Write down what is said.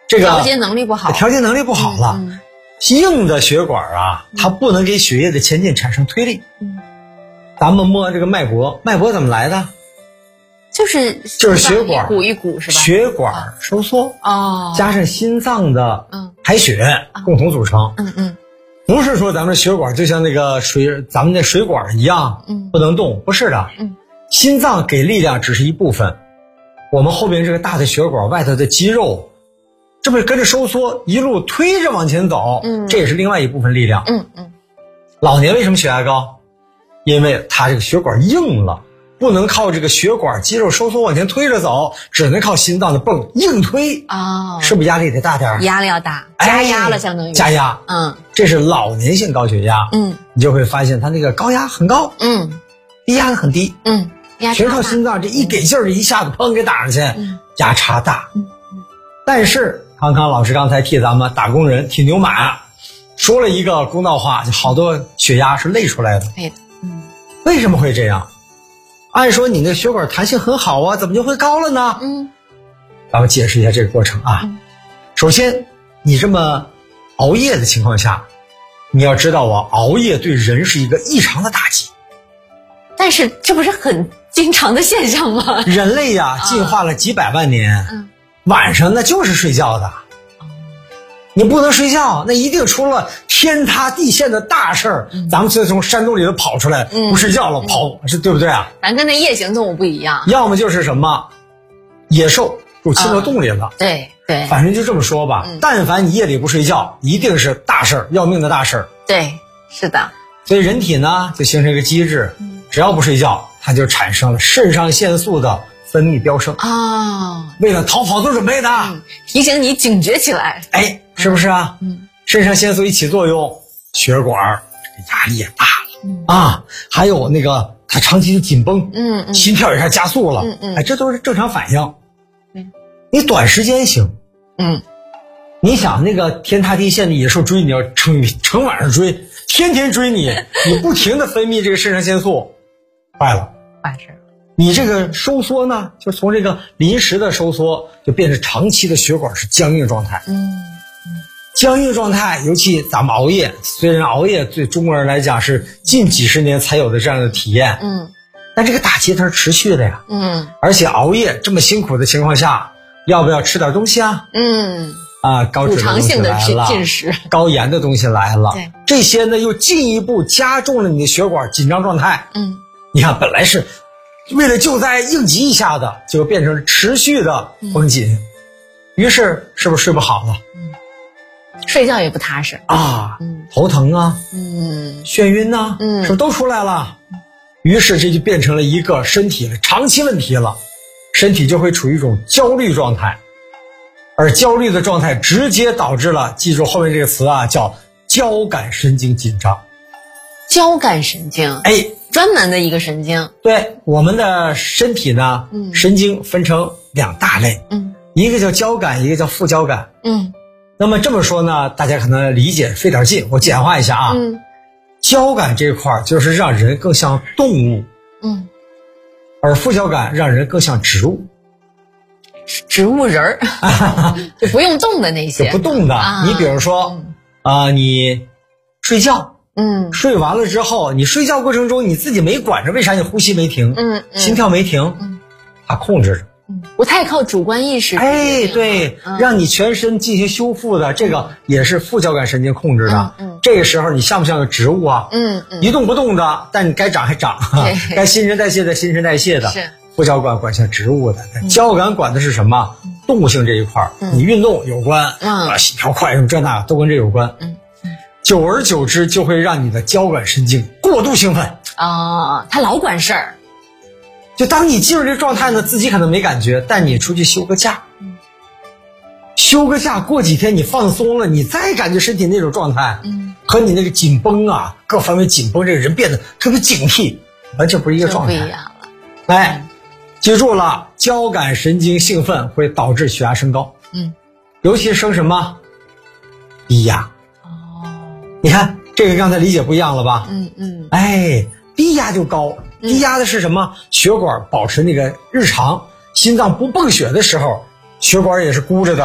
这个调节能力不好， 了。硬的血管啊，它不能给血液的前进产生推力。咱们摸这个脉搏，脉搏怎么来的？ 就是血管一股一股是吧？ 血管收缩加上心脏的排血共同组成。不是说咱们血管就像那个咱们的水管一样，不能动，不是的。心脏给力量只是一部分，我们后边这个大的血管外头的肌肉，这不是跟着收缩一路推着往前走，这也是另外一部分力量。老年为什么血压高？因为它这个血管硬了，不能靠这个血管肌肉收缩往前推着走，只能靠心脏的泵硬推。是不是压力得大点？ 压力要大，加压了，相当于加压。这是老年性高血压。你就会发现它那个高压很高，低压很低。全靠心脏这一给劲儿，一下子砰给打上去，压差大。但是康康老师刚才替咱们打工人替牛马说了一个公道话，就好多血压是累出来的。 对的。 为什么会这样？按说你的血管弹性很好啊，怎么就会高了呢？咱们解释一下这个过程啊。首先，你这么熬夜的情况下，你要知道熬夜对人是一个异常的打击。 但是这不是很经常的现象吗？ 人类呀，进化了几百万年，晚上那就是睡觉的。你不能睡觉，那一定出了天塌地陷的大事儿。咱们从山洞里头跑出来，不睡觉了跑，是对不对啊？ 咱跟那夜行动物不一样， 要么就是什么野兽入侵到洞里了。 对， 反正就这么说吧。但凡你夜里不睡觉，一定是大事儿，要命的大事儿。 对，是的。 所以人体呢就形成一个机制，只要不睡觉，它就产生了肾上腺素的分泌飙升。为了逃跑做准备的， 提醒你警觉起来。 是不是啊？肾上腺素一起作用，血管压力也大了还有那个它长期的紧绷，心跳一下加速了，这都是正常反应。你短时间行，你想那个天塌地陷的野兽追你，要成晚上追，天天追你不停的分泌这个肾上腺素，坏了， 完事。 你这个收缩呢，就从这个临时的收缩就变成长期的血管是僵硬状态。僵硬状态，尤其咱们熬夜，虽然熬夜对中国人来讲是近几十年才有的这样的体验，但这个打击它是持续的呀。而且熬夜这么辛苦的情况下，要不要吃点东西啊？高脂的东西来了， 进食， 高盐的东西来了，这些呢又进一步加重了你的血管紧张状态。你看本来是为了救灾应急一下的，就变成持续的绷紧，于是是不是睡不好了？ 睡觉也不踏实头疼啊，眩晕啊，是不是都出来了？于是这就变成了一个身体的长期问题了，身体就会处于一种焦虑状态，而焦虑的状态直接导致了，记住后面这个词叫交感神经紧张。 交感神经，专门的一个神经。 对，我们的身体呢，神经分成两大类，一个叫交感，一个叫副交感。那么这么说呢，大家可能理解费点劲，我简化一下交感这块就是让人更像动物，而副交感让人更像植物。 植物人儿就不用动的那些， 就不动的。你比如说你睡觉，睡完了之后，你睡觉过程中你自己没管着，为啥你呼吸没停，心跳没停，它控制着。 不太靠主观意识。 对，让你全身进行修复的，这个也是副交感神经控制的。这个时候你像不像个植物啊？一动不动的，但你该长还长，该新陈代谢的新陈代谢的。副交感管像植物的，交感管的是什么？动物性这一块，你运动有关，心跳快什么这那都跟这有关。久而久之就会让你的交感神经过度兴奋它老管事儿。 就当你进入这个状态呢，自己可能没感觉，但你出去休个假，过几天你放松了，你再感觉身体那种状态，和你那个紧绷各方面紧绷，这个人变得特别警惕，完全不是一个状态， 不一样了。 记住了，交感神经兴奋会导致血压升高，尤其升什么？低压。你看这个刚才理解不一样了吧？低压就高。低压的是什么？血管保持那个日常心脏不泵血的时候，血管也是箍着的。